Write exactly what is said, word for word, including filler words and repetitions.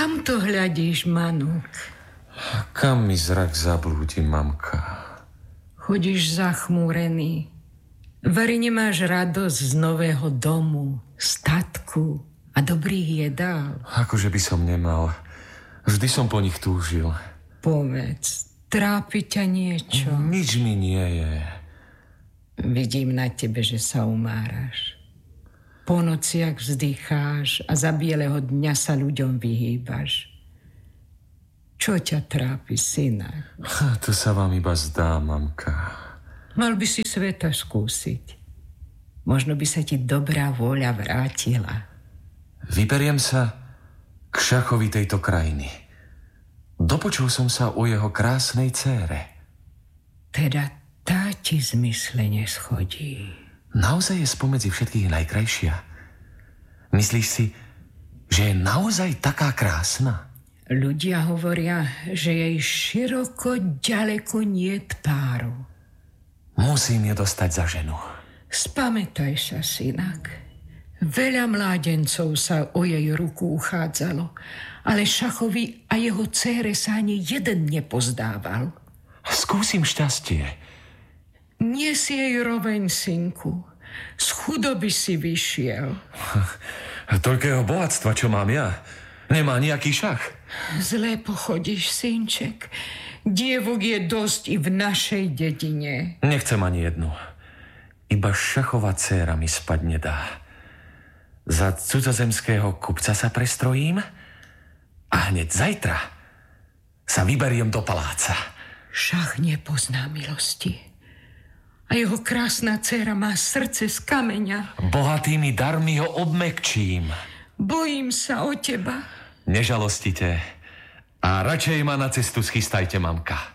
Kam to hľadíš, Manuk? Kam mi zrak zablúdi, mamka? Chodíš zachmúrený. Veri, nemáš radosť z nového domu, statku a dobrých jedál. Akože by som nemal. Vždy som po nich túžil. Povedz, trápi ťa niečo? Nič mi nie je. Vidím na tebe, že sa umáraš. Po nociach vzdycháš a za bieleho dňa sa ľuďom vyhýbaš. Čo ťa trápi, syna? To sa vám iba zdá, mamka. Mal by si sveta skúsiť. Možno by sa ti dobrá vôľa vrátila. Vyberiem sa k šachovi tejto krajiny. Dopočul som sa o jeho krásnej dcére. Teda tá ti zmysle neschodí. Naozaj je spomedzi všetkých najkrajšia? Myslíš si, že je naozaj taká krásna? Ľudia hovoria, že jej široko ďaleko niet páru. Musím ju dostať za ženu. Spamätaj sa, synak. Veľa mládencov sa o jej ruku uchádzalo, ale Šachovi a jeho dcére sa ani jeden nepozdával. Skúsim šťastie. Nie si jej roveň, synku. Z chudoby si vyšiel. Toľkého bohatstva, čo mám ja. Nemá nejaký šach. Zlé pochodíš, synček. Dievok je dosť i v našej dedine. Nechcem ani jednu. Iba Šachova dcéra mi spať nedá. Za cudzozemského kupca sa prestrojím a hneď zajtra sa vyberiem do paláca. Šach nepozná milosti. A jeho krásna dcéra má srdce z kameňa. Bohatými darmi ho obmekčím. Bojím sa o teba. Nežalostite a radšej ma na cestu schystajte, mamka.